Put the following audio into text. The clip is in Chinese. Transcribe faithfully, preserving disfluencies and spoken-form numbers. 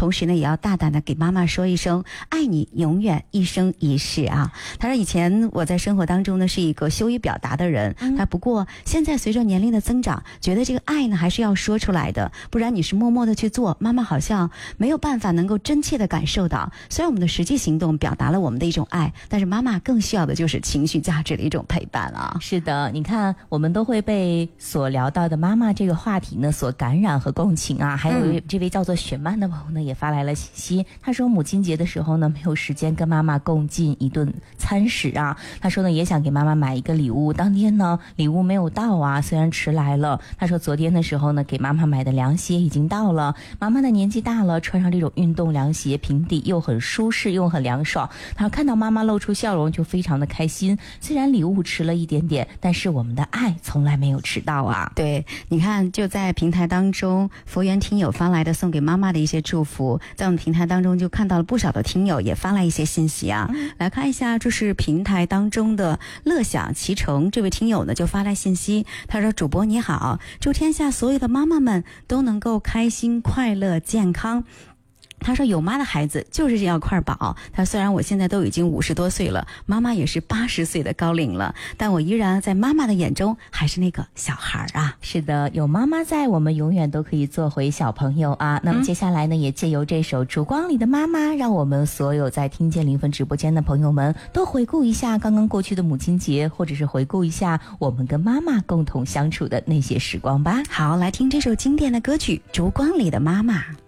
同时呢，也要大胆的给妈妈说一声爱你，永远一生一世啊。他说以前我在生活当中呢是一个羞于表达的人，嗯、他不过现在随着年龄的增长，觉得这个爱呢还是要说出来的，不然你是默默的去做，妈妈好像没有办法能够真切的感受到。虽然我们的实际行动表达了我们的一种爱，但是妈妈更需要的就是情绪价值的一种陪伴啊。 是的，你看我们都会被所聊到的妈妈这个话题呢所感染和共情啊。还有这位叫做雪曼的朋友呢也发来了信息，他说母亲节的时候呢没有时间跟妈妈共进一顿餐食啊，他说呢也想给妈妈买一个礼物，当天呢礼物没有到啊，虽然迟来了。他说昨天的时候呢给妈妈买的凉鞋已经到了，妈妈的年纪大了，穿上这种运动凉鞋平底又很舒适又很凉爽，他看到妈妈露出笑容就非常的开心。虽然礼物迟了一点点，但是我们的爱从来没有迟到啊。 对，你看就在平台当中，佛缘听友发来的送给妈妈的一些祝福，在我们平台当中就看到了不少的听友也发来一些信息啊。嗯、来看一下，这是平台当中的乐享其成这位听友呢就发来信息，他说主播你好，祝天下所有的妈妈们都能够开心快乐健康。他说有妈的孩子就是这样块宝，他虽然我现在都已经五十多岁了，妈妈也是八十岁的高龄了，但我依然在妈妈的眼中还是那个小孩啊。 是的，有妈妈在，我们永远都可以做回小朋友啊。那么接下来呢、嗯、也借由这首烛光里的妈妈，让我们所有在听见灵魂直播间的朋友们都回顾一下刚刚过去的母亲节，或者是回顾一下我们跟妈妈共同相处的那些时光吧。 好，来听这首经典的歌曲《烛光里的妈妈》。